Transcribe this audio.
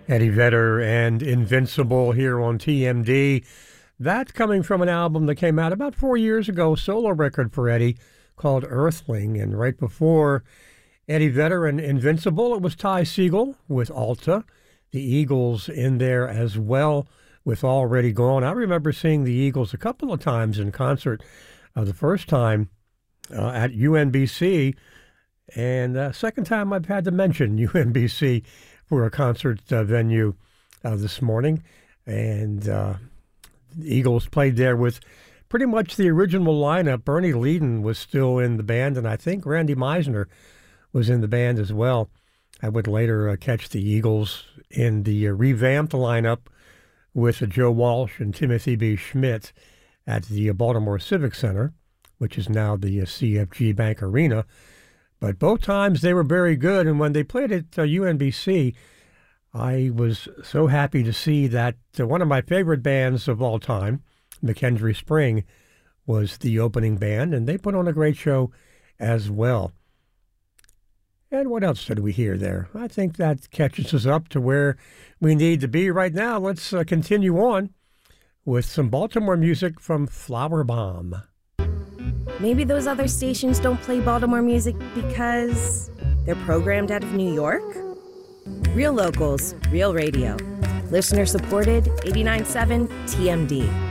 Eddie Vedder and Invincible here on TMD. That coming from an album that came out about 4 years ago, solo record for Eddie called Earthling. And right before Eddie Vedder and Invincible, it was Ty Segall with Alta, the Eagles in there as well with Already Gone. I remember seeing the Eagles a couple of times in concert. The first time at UNBC, and second time I've had to mention UNBC for a concert venue this morning. And the Eagles played there with pretty much the original lineup. Bernie Leadon was still in the band, and I think Randy Meisner was in the band as well. I would later catch the Eagles in the revamped lineup with Joe Walsh and Timothy B. Schmidt at the Baltimore Civic Center, which is now the CFG Bank Arena. But both times they were very good, and when they played at UNBC, I was so happy to see that one of my favorite bands of all time, McKendree Spring, was the opening band, and they put on a great show as well. And what else did we hear there? I think that catches us up to where we need to be right now. Let's continue on with some Baltimore music from Flower Bomb. Maybe those other stations don't play Baltimore music because they're programmed out of New York? Real locals, real radio. Listener supported, 89.7 TMD.